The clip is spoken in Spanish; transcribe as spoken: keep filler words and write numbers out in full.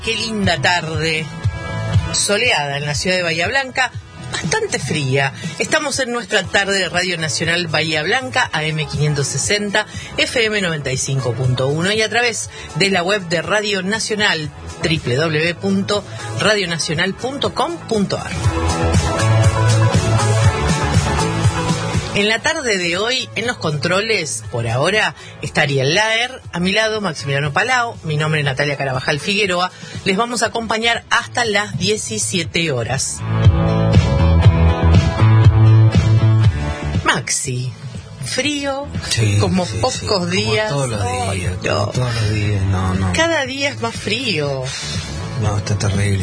Qué linda tarde, soleada en la ciudad de Bahía Blanca, bastante fría. Estamos en nuestra tarde de Radio Nacional Bahía Blanca, A M quinientos sesenta, F M noventa y cinco punto uno y a través de la web de Radio Nacional, doble u doble u doble u punto radio nacional punto com punto a r. En la tarde de hoy, en los controles, por ahora, está Ariel Laer, a mi lado Maximiliano Palau, mi nombre es Natalia Carabajal Figueroa, les vamos a acompañar hasta las diecisiete horas. Maxi, frío, sí, como sí, pocos sí, como días. todos los días, oh, como no. todos los días, no, no. Cada día es más frío. No, está terrible.